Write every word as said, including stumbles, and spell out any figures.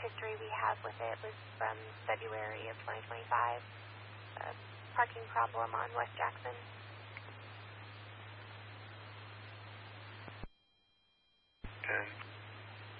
history we have with it was from February of twenty twenty-five. A parking problem on West Jackson. And